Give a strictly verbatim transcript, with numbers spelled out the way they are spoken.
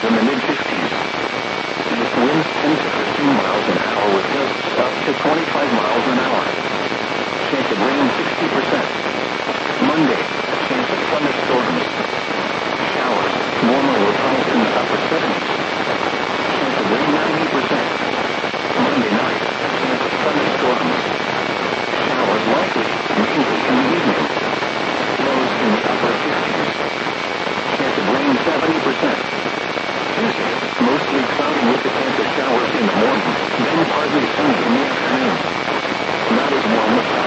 in the mid fifties. East winds ten to fifteen miles an hour with gusts up to twenty-five miles an hour. Chance of rain sixty percent. Monday, chance of thunderstorms. Showers, warmer with highs in the upper seventies. Chance of rain ninety percent. Monday night, chance of thunderstorms. Showers likely, mainly in the evening. Lows in the upper fifties. Chance of rain seventy percent. Tuesday, mostly cloudy with a chance of showers in the morning, then partly sunny in the afternoon. Not as warm with